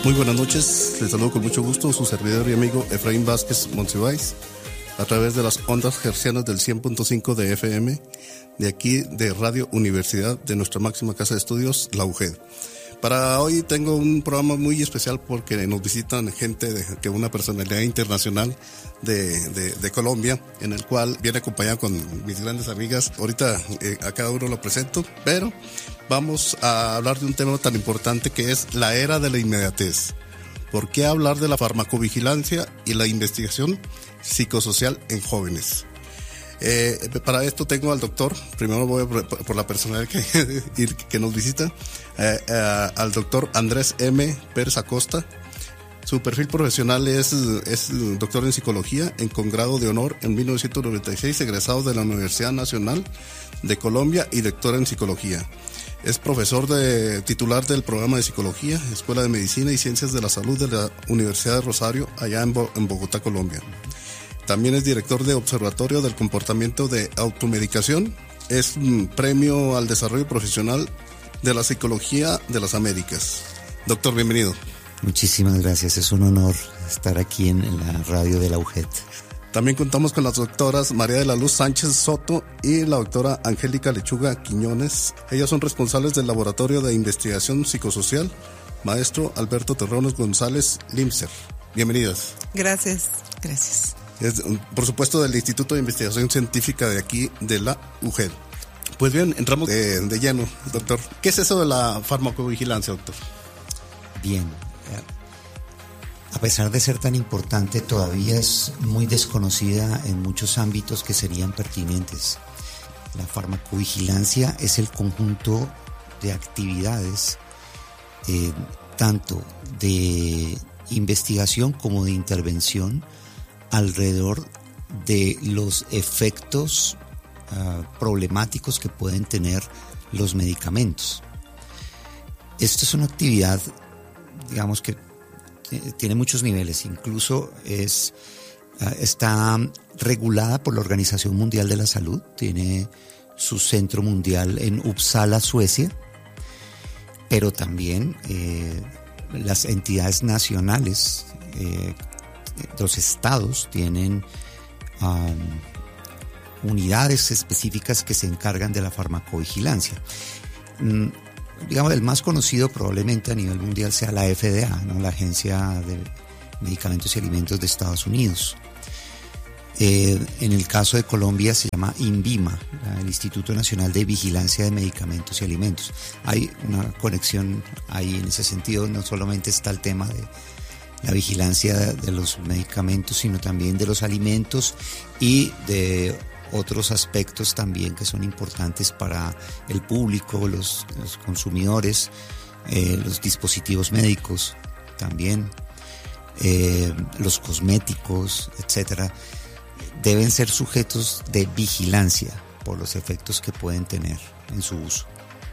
Muy buenas noches, les saludo con mucho gusto su servidor y amigo Efraín Vázquez Monsiváis a través de las ondas hercianas del 100.5 de FM de aquí de Radio Universidad de nuestra máxima casa de estudios, la UGED. Para hoy tengo un programa muy especial porque nos visitan gente que una personalidad internacional de Colombia, en el cual viene acompañado con mis grandes amigas. Ahorita a cada uno lo presento, pero vamos a hablar de un tema tan importante que es la era de la inmediatez. ¿Por qué hablar de la farmacovigilancia y la investigación psicosocial en jóvenes? Para esto tengo al doctor, primero voy por la personalidad que nos visita, al doctor Andrés M. Pérez Acosta. Su perfil profesional es doctor en psicología con grado de honor en 1996, egresado de la Universidad Nacional de Colombia y doctor en psicología. Es profesor titular del programa de psicología, Escuela de Medicina y Ciencias de la Salud de la Universidad de Rosario, allá en Bogotá, Colombia. También es director de Observatorio del Comportamiento de Automedicación. Es premio al desarrollo profesional de la Psicología de las Américas. Doctor, bienvenido. Muchísimas gracias, es un honor estar aquí en la radio de la UGED. También contamos con las doctoras María de la Luz Sánchez Soto y la doctora Angélica Lechuga Quiñones. Ellas son responsables del Laboratorio de Investigación Psicosocial, maestro Alberto Terrones González Limser. Bienvenidas. Gracias. Por supuesto, del Instituto de Investigación Científica de aquí, de la UGED. Pues bien, entramos de lleno, doctor. ¿Qué es eso de la farmacovigilancia, doctor? Bien, a pesar de ser tan importante, todavía es muy desconocida en muchos ámbitos que serían pertinentes. La farmacovigilancia es el conjunto de actividades, tanto de investigación como de intervención, alrededor de los efectos problemáticos que pueden tener los medicamentos. Esto es una actividad, digamos, que tiene muchos niveles, incluso está regulada por la Organización Mundial de la Salud, tiene su centro mundial en Uppsala, Suecia, pero también las entidades nacionales, los estados tienen unidades específicas que se encargan de la farmacovigilancia. Digamos, el más conocido probablemente a nivel mundial sea la FDA, ¿no? La Agencia de Medicamentos y Alimentos de Estados Unidos. En el caso de Colombia se llama INVIMA, el Instituto Nacional de Vigilancia de Medicamentos y Alimentos. Hay una conexión ahí en ese sentido, no solamente está el tema de la vigilancia de los medicamentos, sino también de los alimentos y de otros aspectos también que son importantes para el público, los consumidores, los dispositivos médicos también, los cosméticos, etcétera, deben ser sujetos de vigilancia por los efectos que pueden tener en su uso.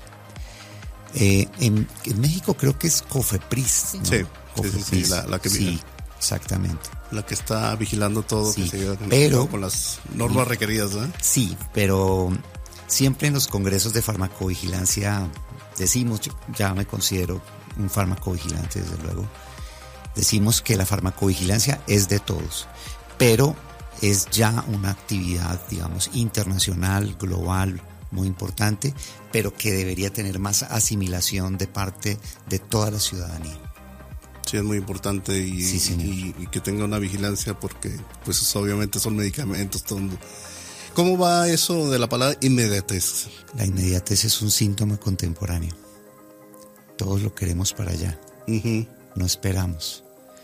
En México creo que es COFEPRIS, ¿no? Sí. COFEPRIS. Sí, la que sí, exactamente. La que está vigilando todo, sí, que se lleva pero con las normas requeridas, ¿eh? Sí, pero siempre en los congresos de farmacovigilancia decimos, ya me considero un farmacovigilante desde luego, decimos que la farmacovigilancia es de todos, pero es ya una actividad, digamos, internacional, global, muy importante, pero que debería tener más asimilación de parte de toda la ciudadanía. Sí, es muy importante y que tenga una vigilancia porque pues obviamente son medicamentos. ¿Cómo va eso de la palabra inmediatez? La inmediatez es un síntoma contemporáneo. Todos lo queremos para allá. No esperamos.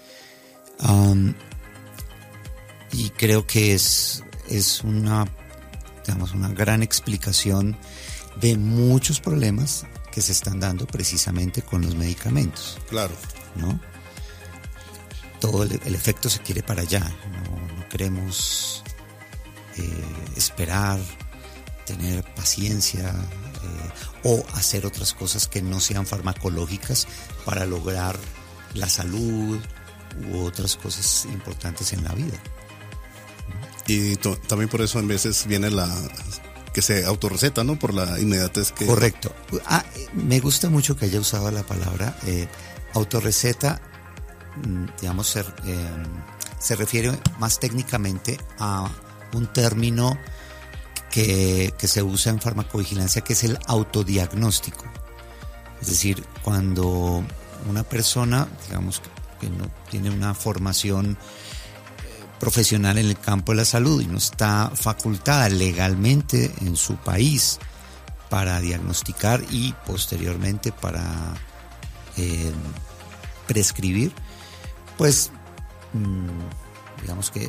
Y creo que es una, digamos, una gran explicación de muchos problemas que se están dando precisamente con los medicamentos. Claro. ¿No? Todo el efecto se quiere para allá. No queremos esperar, tener paciencia o hacer otras cosas que no sean farmacológicas para lograr la salud u otras cosas importantes en la vida. Y también por eso en veces viene que se autorreceta, ¿no? Por la inmediatez que... Correcto. Me gusta mucho que haya usado la palabra autorreceta digamos, se refiere más técnicamente a un término que se usa en farmacovigilancia, que es el autodiagnóstico. Es decir, cuando una persona, digamos, que no tiene una formación profesional en el campo de la salud y no está facultada legalmente en su país para diagnosticar y posteriormente para prescribir, pues digamos que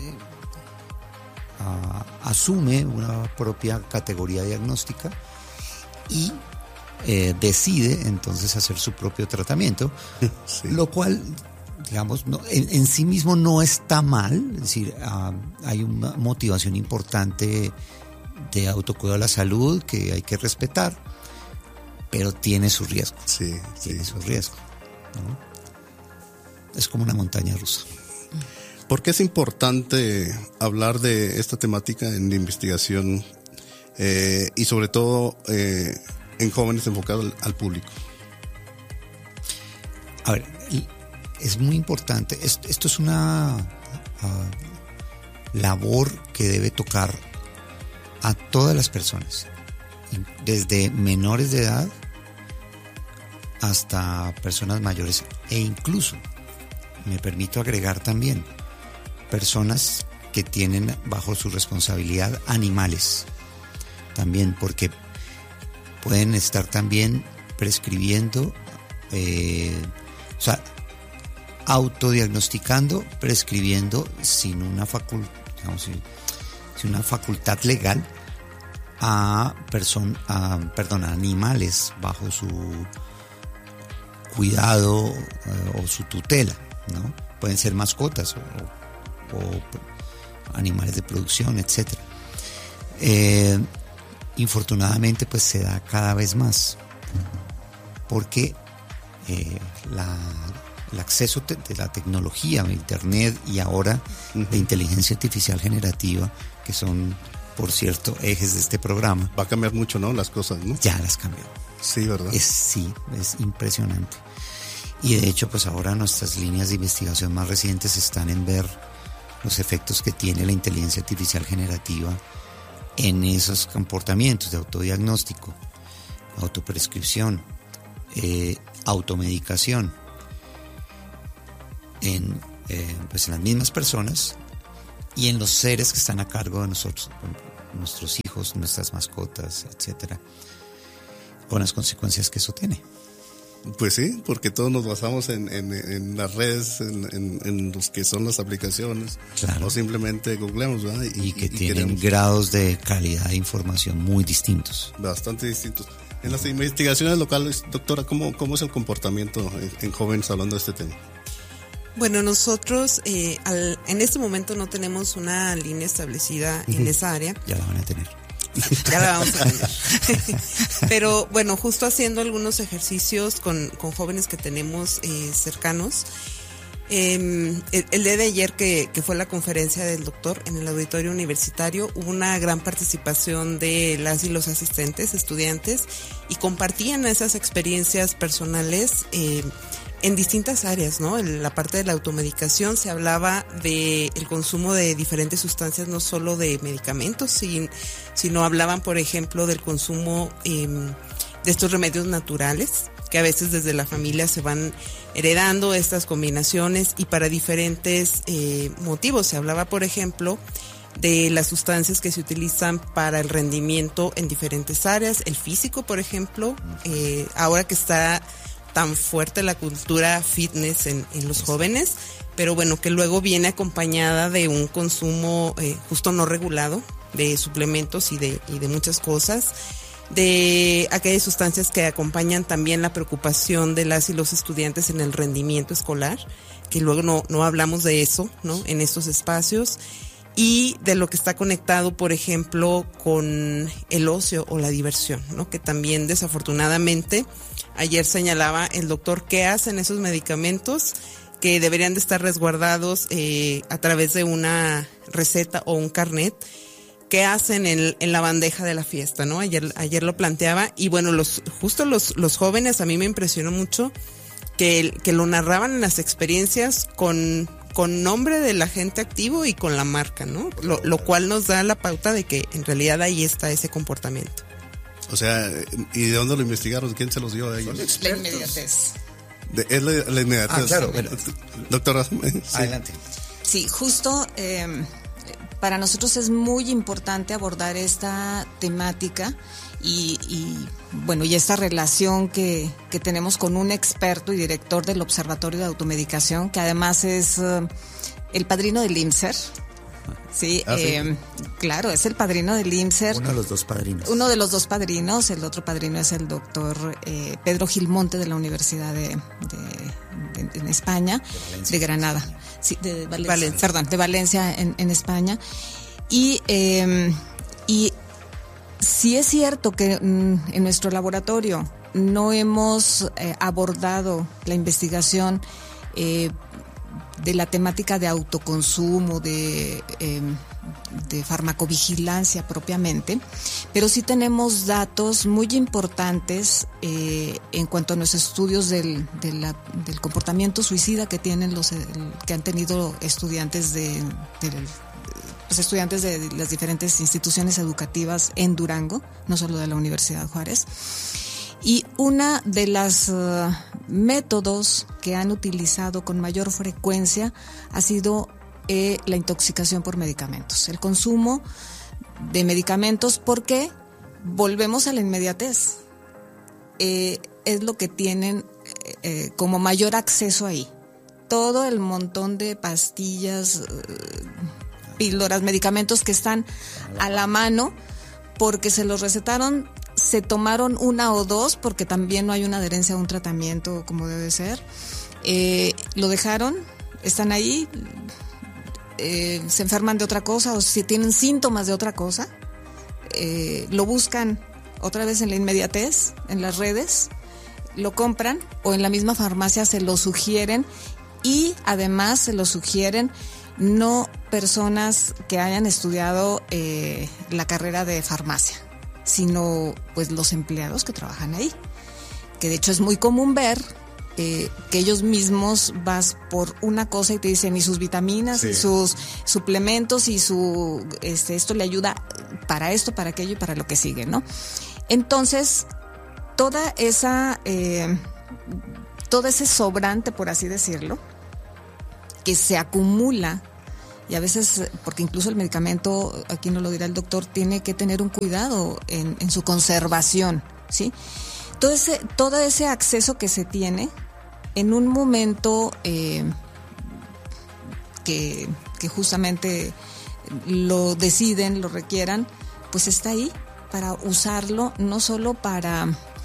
asume una propia categoría diagnóstica y decide entonces hacer su propio tratamiento, sí. Lo cual, digamos, no, en sí mismo no está mal. Es decir, hay una motivación importante de autocuidado de la salud que hay que respetar, pero tiene su riesgo. Sí, tiene su riesgo, ¿no? Es como una montaña rusa. ¿Por qué es importante hablar de esta temática en la investigación y sobre todo en jóvenes enfocados al público? A ver, es muy importante. Esto es una labor que debe tocar a todas las personas, desde menores de edad hasta personas mayores, e incluso, me permito agregar también, personas que tienen bajo su responsabilidad animales, también, porque pueden estar también prescribiendo, o sea, autodiagnosticando, prescribiendo sin una facultad legal a animales bajo su cuidado o su tutela, ¿no? Pueden ser mascotas o animales de producción, etcétera. Infortunadamente, pues se da cada vez más porque el acceso de la tecnología, de internet y ahora de inteligencia artificial generativa, que son, por cierto, ejes de este programa. Va a cambiar mucho, ¿no? Las cosas, ¿no? Ya las cambió. Sí, ¿verdad? Es impresionante. Y de hecho, pues ahora nuestras líneas de investigación más recientes están en ver los efectos que tiene la inteligencia artificial generativa en esos comportamientos de autodiagnóstico, autoprescripción, automedicación, en las mismas personas y en los seres que están a cargo de nosotros, nuestros hijos, nuestras mascotas, etcétera, con las consecuencias que eso tiene. Pues sí, porque todos nos basamos en las redes, en los que son las aplicaciones, claro. O simplemente googleamos, ¿verdad? Y que tienen grados de calidad de información muy distintos. Bastante distintos. En las investigaciones locales, doctora, ¿cómo es el comportamiento en jóvenes hablando de este tema? Bueno, nosotros en este momento no tenemos una línea establecida en esa área. Ya la van a tener. Ya la vamos a tener. Pero bueno, justo haciendo algunos ejercicios con jóvenes que tenemos cercanos. El día de ayer que fue la conferencia del doctor en el auditorio universitario, hubo una gran participación de las y los asistentes, estudiantes, y compartían esas experiencias personales en distintas áreas, ¿no? En la parte de la automedicación se hablaba de el consumo de diferentes sustancias, no solo de medicamentos, sino hablaban, por ejemplo, del consumo de estos remedios naturales, que a veces desde la familia se van heredando estas combinaciones y para diferentes motivos. Se hablaba, por ejemplo, de las sustancias que se utilizan para el rendimiento en diferentes áreas, el físico, por ejemplo, ahora que está tan fuerte la cultura fitness en los jóvenes, pero bueno, que luego viene acompañada de un consumo justo no regulado de suplementos y de muchas cosas, de aquellas sustancias que acompañan también la preocupación de las y los estudiantes en el rendimiento escolar, que luego no hablamos de eso, ¿no? En estos espacios, y de lo que está conectado, por ejemplo, con el ocio o la diversión, ¿no? Que también desafortunadamente ayer señalaba el doctor que hacen esos medicamentos que deberían de estar resguardados a través de una receta o un carnet, que hacen en la bandeja de la fiesta, ¿no? Ayer lo planteaba y bueno, los jóvenes, a mí me impresionó mucho que lo narraban en las experiencias con nombre del agente activo y con la marca, ¿no? Lo cual nos da la pauta de que en realidad ahí está ese comportamiento. O sea, ¿y de dónde lo investigaron? ¿Quién se los dio a ellos? La inmediatez. Es la inmediatez. Ah, claro. Bueno. Doctora, sí. Adelante. Sí, justo para nosotros es muy importante abordar esta temática y esta relación que tenemos con un experto y director del Observatorio de Automedicación, que además es el padrino del IMSER. Sí, sí. Claro, es el padrino del IMSER. Uno de los dos padrinos. Uno de los dos padrinos, el otro padrino es el doctor Pedro Gilmonte de la Universidad de España, de Granada. Sí, de Valencia. Perdón, de Valencia en España. Y sí es cierto que en nuestro laboratorio no hemos abordado la investigación de la temática de autoconsumo, de farmacovigilancia propiamente, pero sí tenemos datos muy importantes en cuanto a los estudios del comportamiento suicida que tienen que han tenido estudiantes de las diferentes instituciones educativas en Durango, no solo de la Universidad Juárez. Y una de las métodos que han utilizado con mayor frecuencia ha sido la intoxicación por medicamentos, el consumo de medicamentos, porque volvemos a la inmediatez. Es lo que tienen como mayor acceso ahí. Todo el montón de pastillas, píldoras, medicamentos que están a la mano porque se los recetaron, se tomaron una o dos porque también no hay una adherencia a un tratamiento como debe ser, lo dejaron, están ahí, se enferman de otra cosa o si tienen síntomas de otra cosa, lo buscan otra vez en la inmediatez, en las redes, lo compran o en la misma farmacia se lo sugieren y además se lo sugieren no personas que hayan estudiado la carrera de farmacia, sino pues los empleados que trabajan ahí, que de hecho es muy común ver que ellos mismos vas por una cosa y te dicen y sus vitaminas, sí, y sus suplementos y esto le ayuda para esto, para aquello y para lo que sigue, ¿no? Entonces todo ese sobrante, por así decirlo, que se acumula, y a veces, porque incluso el medicamento, aquí no lo dirá el doctor, tiene que tener un cuidado en su conservación, ¿sí? Todo ese acceso que se tiene en un momento que justamente lo deciden, lo requieran, pues está ahí para usarlo, no solo para,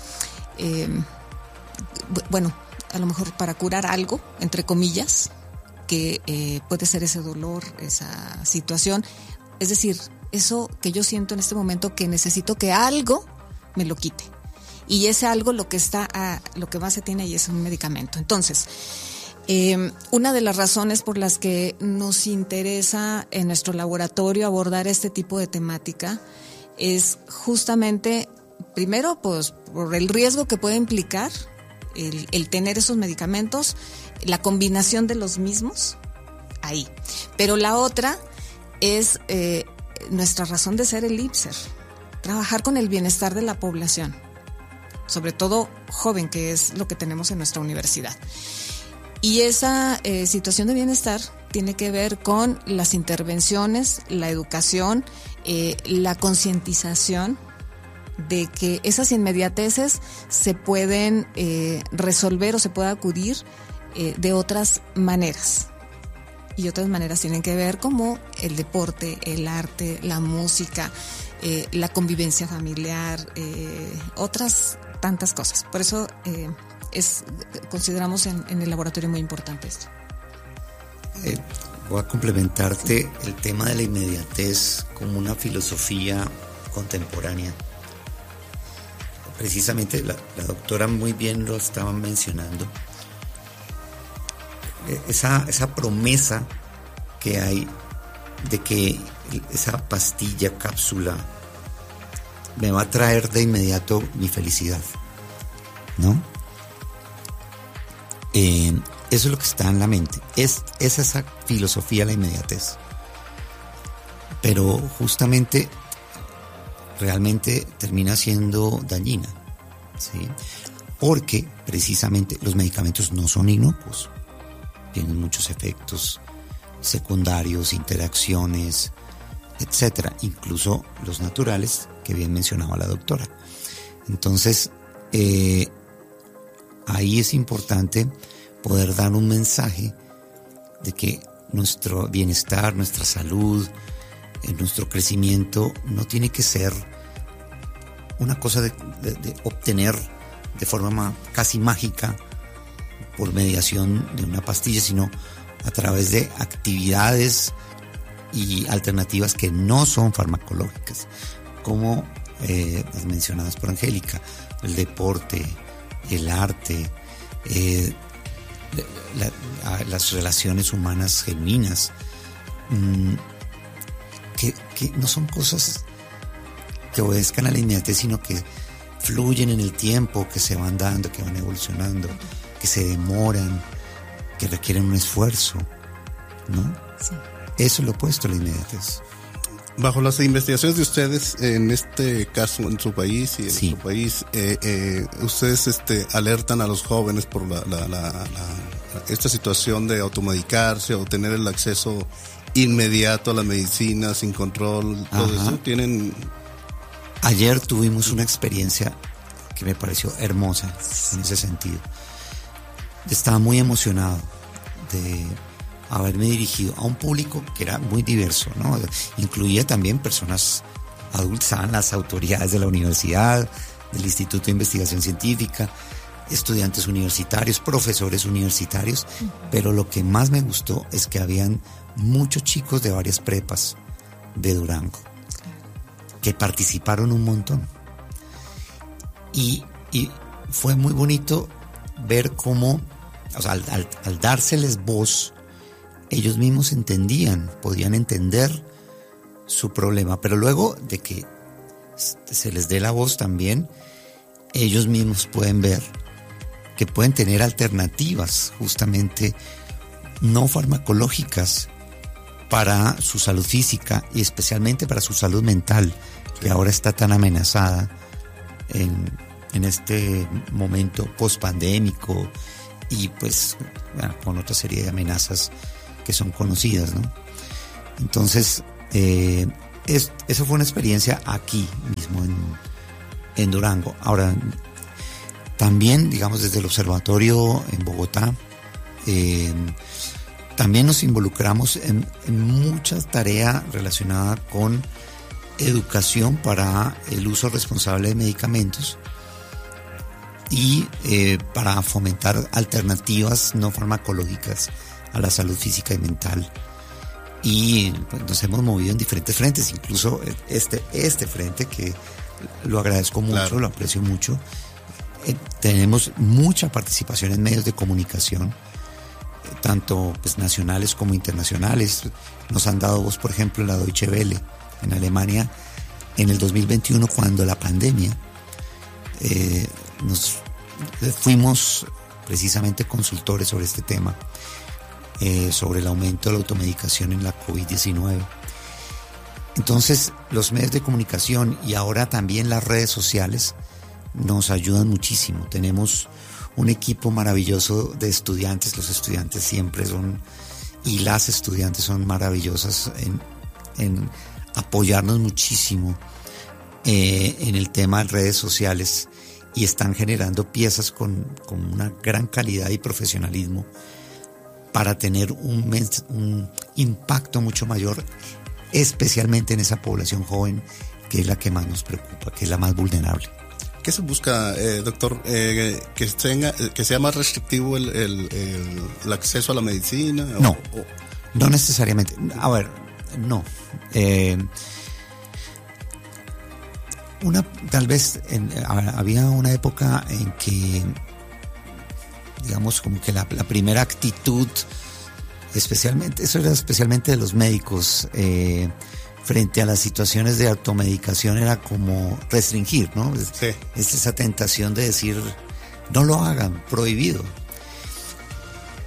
a lo mejor para curar algo, entre comillas, que puede ser ese dolor, esa situación. Es decir, eso que yo siento en este momento que necesito que algo me lo quite. Y ese algo lo que más se tiene ahí es un medicamento. Entonces, una de las razones por las que nos interesa en nuestro laboratorio abordar este tipo de temática es justamente, primero, pues por el riesgo que puede implicar el tener esos medicamentos, la combinación de los mismos ahí. Pero la otra es nuestra razón de ser el IMSER, trabajar con el bienestar de la población, sobre todo joven, que es lo que tenemos en nuestra universidad. Y esa situación de bienestar tiene que ver con las intervenciones, la educación, la concientización de que esas inmediateces se pueden resolver o se puede acudir de otras maneras. Y otras maneras tienen que ver como el deporte, el arte, la música, la convivencia familiar, otras tantas cosas. Por eso consideramos en el laboratorio muy importante esto. Voy a complementarte el tema de la inmediatez como una filosofía contemporánea. Precisamente la doctora muy bien lo estaba mencionando. Esa promesa que hay de que esa pastilla, cápsula, me va a traer de inmediato mi felicidad, ¿no? Eso es lo que está en la mente. Es esa filosofía la inmediatez. Pero justamente, realmente termina siendo dañina, ¿sí? Porque precisamente los medicamentos no son inocuos. Tienen muchos efectos secundarios, interacciones, etcétera, incluso los naturales que bien mencionaba la doctora. Entonces, ahí es importante poder dar un mensaje de que nuestro bienestar, nuestra salud, nuestro crecimiento no tiene que ser una cosa de obtener de forma casi mágica por mediación de una pastilla, sino a través de actividades y alternativas que no son farmacológicas, como las mencionadas por Angélica, el deporte, el arte, las relaciones humanas genuinas, que no son cosas que obedezcan a la inmediatez, sino que fluyen en el tiempo, que se van dando, que van evolucionando, que se demoran, que requieren un esfuerzo, ¿no? Sí. Eso es lo opuesto a la inmediatez. Bajo las investigaciones de ustedes, en este caso en su país y en su país, ustedes alertan a los jóvenes por esta situación de automedicarse o tener el acceso inmediato a la medicina sin control, todo eso. ¿Tienen? Ayer tuvimos una experiencia que me pareció hermosa en ese sentido. Estaba muy emocionado de haberme dirigido a un público que era muy diverso, ¿no? Incluía también personas adultas, las autoridades de la universidad, del Instituto de Investigación Científica, estudiantes universitarios, profesores universitarios, pero lo que más me gustó es que habían muchos chicos de varias prepas de Durango que participaron un montón. Y fue muy bonito ver cómo, o sea, al dárseles voz, ellos mismos podían entender su problema, pero luego de que se les dé la voz también, ellos mismos pueden ver que pueden tener alternativas justamente no farmacológicas para su salud física y especialmente para su salud mental, que ahora está tan amenazada en este momento post-pandémico y pues con otra serie de amenazas que son conocidas, ¿no? Entonces, eso fue una experiencia aquí mismo en Durango. Ahora, también, digamos, desde el observatorio en Bogotá, también nos involucramos en mucha tarea relacionada con educación para el uso responsable de medicamentos y para fomentar alternativas no farmacológicas a la salud física y mental. Y pues, nos hemos movido en diferentes frentes, incluso este frente, que lo agradezco mucho, claro, lo aprecio mucho. Tenemos mucha participación en medios de comunicación, tanto pues nacionales como internacionales. Nos han dado voz, por ejemplo, la Deutsche Welle en Alemania en el 2021, cuando la pandemia, nos fuimos precisamente consultores sobre este tema, sobre el aumento de la automedicación en la COVID-19. Entonces, los medios de comunicación y ahora también las redes sociales nos ayudan muchísimo. Tenemos un equipo maravilloso de estudiantes. Los estudiantes siempre son, y las estudiantes son maravillosas en apoyarnos muchísimo en el tema de redes sociales, y están generando piezas con una gran calidad y profesionalismo para tener un impacto mucho mayor, especialmente en esa población joven, que es la que más nos preocupa, que es la más vulnerable. ¿Qué se busca, doctor? ¿Que sea más restrictivo el acceso a la medicina? No, no necesariamente. A ver, no. Tal vez había una época en que, digamos, como que la primera actitud, eso era especialmente de los médicos, frente a las situaciones de automedicación, era como restringir, ¿no? Sí. Es esa tentación de decir, no lo hagan, prohibido.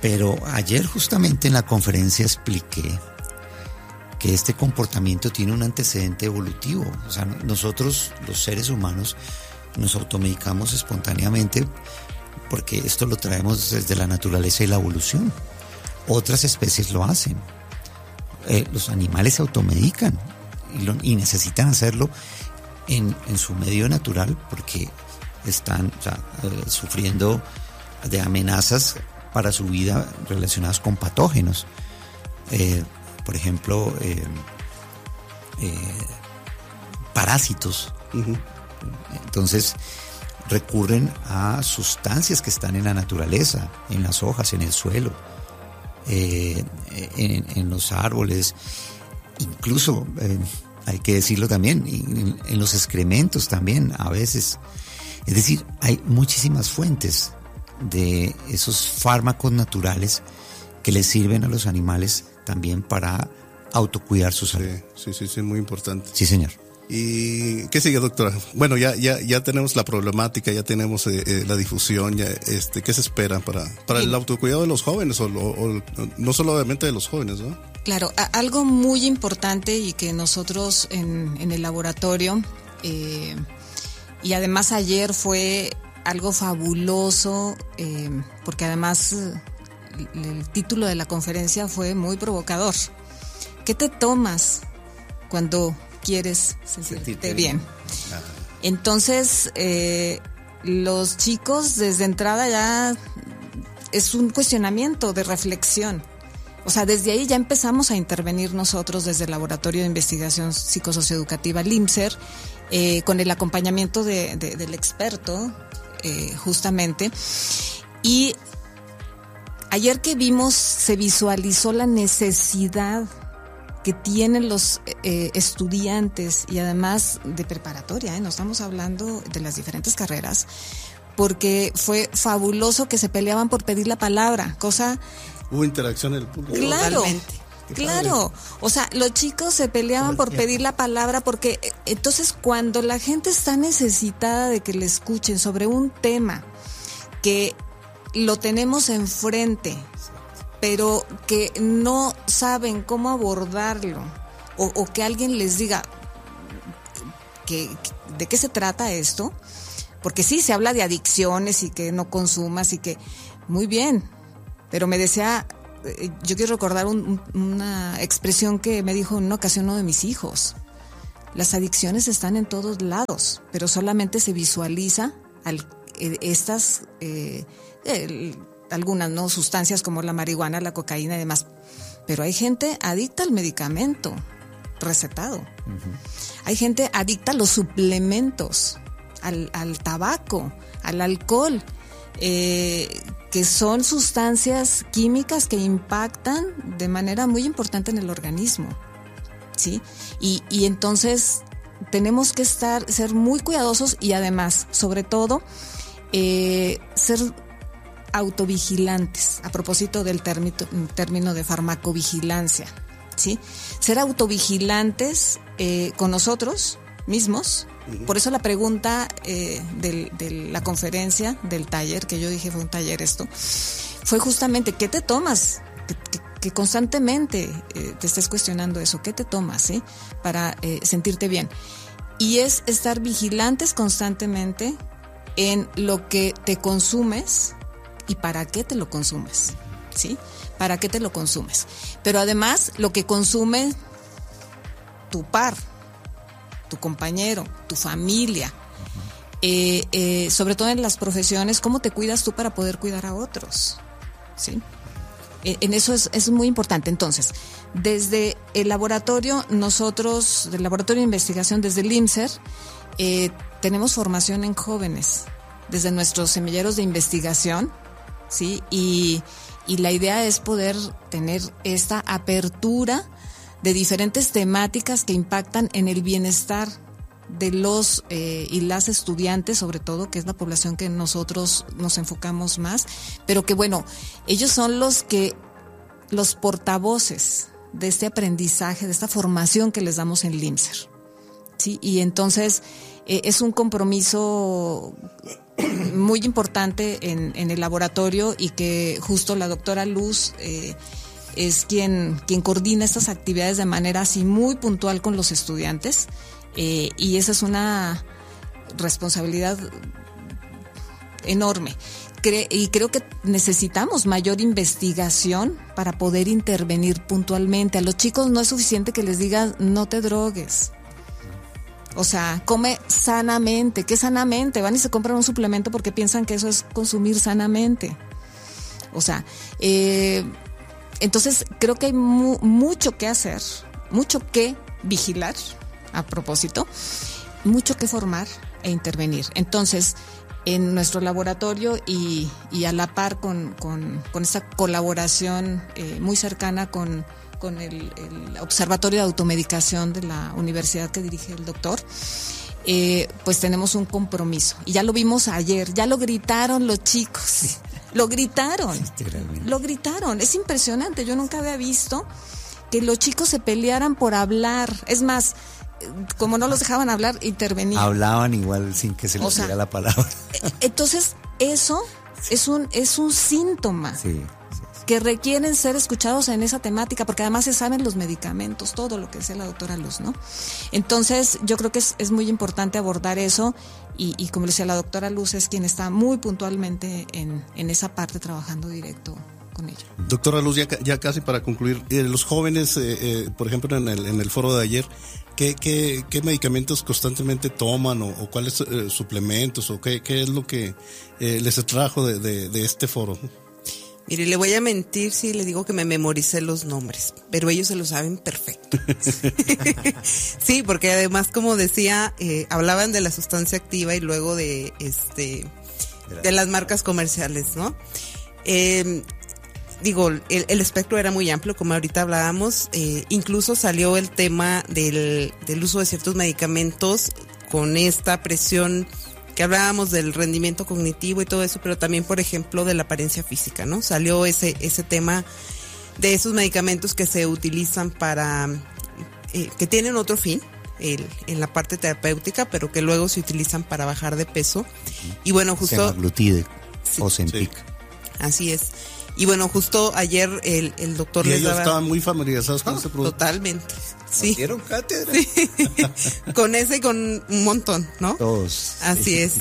Pero ayer justamente en la conferencia expliqué que este comportamiento tiene un antecedente evolutivo. O sea, nosotros, los seres humanos, nos automedicamos espontáneamente porque esto lo traemos desde la naturaleza y la evolución. Otras especies lo hacen. Los animales se automedican y necesitan hacerlo en su medio natural porque están sufriendo de amenazas para su vida relacionadas con patógenos. Por ejemplo, parásitos. Uh-huh. Entonces recurren a sustancias que están en la naturaleza, en las hojas, en el suelo, en los árboles, incluso, hay que decirlo también, en los excrementos también a veces. Es decir, hay muchísimas fuentes de esos fármacos naturales que les sirven a los animales también para autocuidar su salud. Sí, muy importante. Sí, señor. ¿Y qué sigue, doctora? Bueno, ya tenemos la problemática, ya tenemos la difusión, ¿qué se espera para el autocuidado de los jóvenes o no solo obviamente de los jóvenes, ¿no? Claro, algo muy importante y que nosotros en el laboratorio y además ayer fue algo fabuloso porque además el título de la conferencia fue muy provocador. ¿Qué te tomas cuando quieres sentirte bien? Entonces, los chicos desde entrada ya es un cuestionamiento de reflexión. O sea, desde ahí ya empezamos a intervenir nosotros desde el Laboratorio de Investigación Psicosocioeducativa LIMSER, con el acompañamiento del experto, justamente. Y ayer que vimos, se visualizó la necesidad que tienen los estudiantes y además de preparatoria, no estamos hablando de las diferentes carreras, porque fue fabuloso que se peleaban por pedir la palabra, cosa... Hubo interacción en el público. Claro, o sea, los chicos se peleaban por pedir la palabra porque entonces cuando la gente está necesitada de que le escuchen sobre un tema que lo tenemos enfrente, pero que no saben cómo abordarlo, o que alguien les diga de qué se trata esto, porque sí, se habla de adicciones y que no consumas y que, muy bien, pero me decía, yo quiero recordar una expresión que me dijo en una ocasión uno de mis hijos: las adicciones están en todos lados, pero solamente se visualiza estas... algunas no sustancias como la marihuana, la cocaína y demás, pero hay gente adicta al medicamento recetado. Uh-huh. Hay gente adicta a los suplementos, al tabaco, al alcohol, que son sustancias químicas que impactan de manera muy importante en el organismo, ¿sí? Y entonces tenemos que ser muy cuidadosos y además, sobre todo, ser autovigilantes, a propósito del término de farmacovigilancia, ¿sí? Ser autovigilantes con nosotros mismos. Por eso la pregunta de la conferencia, del taller, que yo dije fue un taller esto, fue justamente ¿qué te tomas? Que constantemente te estés cuestionando eso, ¿qué te tomas para sentirte bien? Y es estar vigilantes constantemente en lo que te consumes y para qué te lo consumes, ¿sí? ¿Para qué te lo consumes? Pero además lo que consume tu par, tu compañero, tu familia, sobre todo en las profesiones, ¿cómo te cuidas tú para poder cuidar a otros? ¿Sí? En eso es muy importante. Entonces, desde el laboratorio, nosotros, del Laboratorio de Investigación, desde el LIMSER, tenemos formación en jóvenes, desde nuestros semilleros de investigación, ¿sí? Y la idea es poder tener esta apertura de diferentes temáticas que impactan en el bienestar de los y las estudiantes, sobre todo, que es la población que nosotros nos enfocamos más, pero que bueno, ellos son los portavoces de este aprendizaje, de esta formación que les damos en LIMSER, ¿sí? Y entonces es un compromiso muy importante en el laboratorio, y que justo la doctora Luz es quien coordina estas actividades de manera así muy puntual con los estudiantes, y esa es una responsabilidad enorme. Y creo que necesitamos mayor investigación para poder intervenir puntualmente. A los chicos no es suficiente que les digan no te drogues. O sea, come sanamente. ¿Qué sanamente? Van y se compran un suplemento porque piensan que eso es consumir sanamente. O sea, entonces creo que hay mucho que hacer, mucho que vigilar, a propósito, mucho que formar e intervenir. Entonces, en nuestro laboratorio y a la par con esta colaboración muy cercana con el Observatorio de Automedicación de la universidad que dirige el doctor, pues tenemos un compromiso. Y ya lo vimos ayer, ya lo gritaron los chicos. Sí. Lo gritaron. Es impresionante. Yo nunca había visto que los chicos se pelearan por hablar. Es más, como no los dejaban hablar, intervenían. Hablaban igual sin que se les diera la palabra. Entonces, eso es un síntoma. Sí. Que requieren ser escuchados en esa temática, porque además se saben los medicamentos, todo lo que decía la doctora Luz, ¿no? Entonces, yo creo que es muy importante abordar eso, y como decía la doctora Luz, es quien está muy puntualmente en esa parte, trabajando directo con ella. Doctora Luz, ya casi para concluir, los jóvenes, por ejemplo, en el foro de ayer, ¿qué medicamentos constantemente toman, o cuáles suplementos, o qué es lo que les atrajo de este foro? Mire, le voy a mentir si le digo que me memoricé los nombres, pero ellos se lo saben perfecto. Sí, porque además, como decía, hablaban de la sustancia activa y luego de las marcas comerciales, ¿no? Digo, el espectro era muy amplio, como ahorita hablábamos. Incluso salió el tema del uso de ciertos medicamentos con esta presión que hablábamos del rendimiento cognitivo y todo eso, pero también, por ejemplo, de la apariencia física, ¿no? Salió ese tema de esos medicamentos que se utilizan para, que tienen otro fin en la parte terapéutica, pero que luego se utilizan para bajar de peso. Y bueno, justo... Semaglutide o Ozempic. Sí, así es. Y bueno, justo ayer el doctor les daba... estaban muy familiarizados con ese producto. Totalmente. Sí. ¿Dieron cátedra? Sí. Con ese y con un montón, ¿no? Todos. Así es.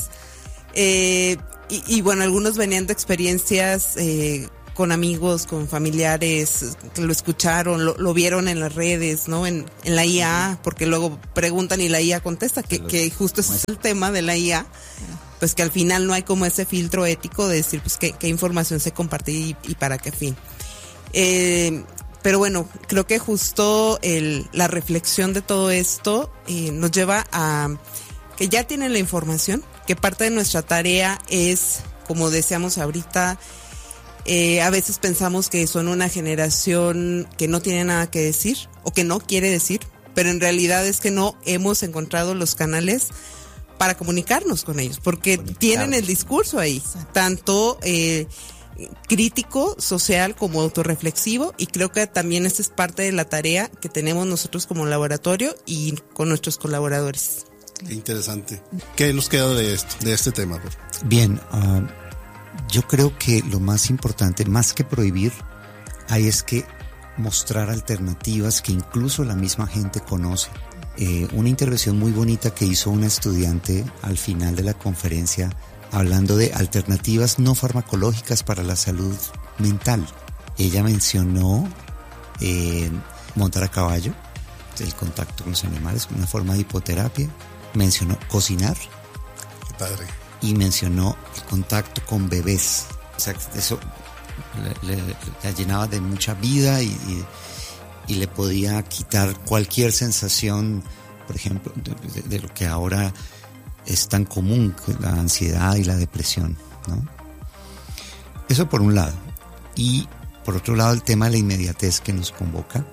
Y bueno, algunos venían de experiencias con amigos, con familiares, que lo escucharon, lo vieron en las redes, ¿no? En la IA, porque luego preguntan y la IA contesta, que justo ese es el tema de la IA. Pues que al final no hay como ese filtro ético de decir pues qué información se comparte y para qué fin. Pero bueno, creo que justo la reflexión de todo esto nos lleva a que ya tienen la información, que parte de nuestra tarea es, como decíamos ahorita, a veces pensamos que son una generación que no tiene nada que decir o que no quiere decir, pero en realidad es que no hemos encontrado los canales para comunicarnos con ellos, porque tienen el discurso ahí, tanto crítico, social, como autorreflexivo, y creo que también esta es parte de la tarea que tenemos nosotros como laboratorio y con nuestros colaboradores. Qué interesante. ¿Qué nos queda de este tema? Bien, yo creo que lo más importante, más que prohibir, hay es que mostrar alternativas que incluso la misma gente conoce. Una intervención muy bonita que hizo una estudiante al final de la conferencia, hablando de alternativas no farmacológicas para la salud mental. Ella mencionó montar a caballo, el contacto con los animales, una forma de hipoterapia. Mencionó cocinar. Qué padre. Y mencionó el contacto con bebés. O sea, eso la llenaba de mucha vida y le podía quitar cualquier sensación, por ejemplo, de lo que ahora es tan común, la ansiedad y la depresión, ¿no? Eso por un lado. Y por otro lado, el tema de la inmediatez que nos convoca.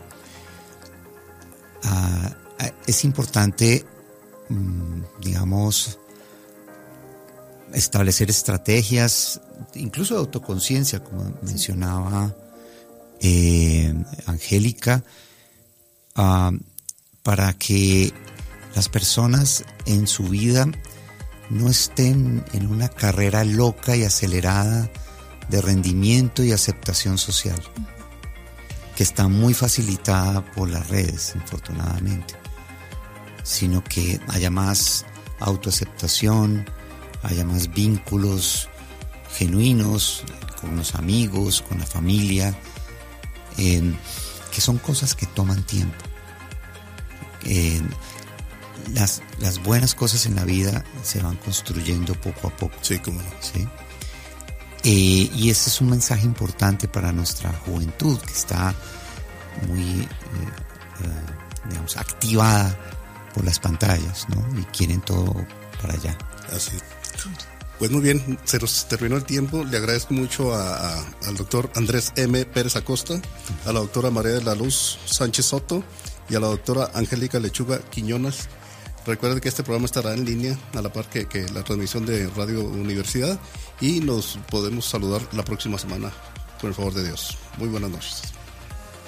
Es importante, digamos, establecer estrategias, incluso de autoconciencia, como mencionaba Angélica, para que las personas en su vida no estén en una carrera loca y acelerada de rendimiento y aceptación social, que está muy facilitada por las redes, infortunadamente, sino que haya más autoaceptación, haya más vínculos genuinos con los amigos, con la familia, que son cosas que toman tiempo. Las buenas cosas en la vida se van construyendo poco a poco. Sí, cómo no. ¿Sí? Y ese es un mensaje importante para nuestra juventud, que está muy digamos, activada por las pantallas, ¿no? Y quieren todo para allá. Así. Pues muy bien, se nos terminó el tiempo. Le agradezco mucho al doctor Andrés M. Pérez Acosta, a la doctora María de la Luz Sánchez Soto y a la doctora Angélica Lechuga Quiñones. Recuerden que este programa estará en línea a la par que la transmisión de Radio Universidad, y nos podemos saludar la próxima semana con el favor de Dios. Muy buenas noches.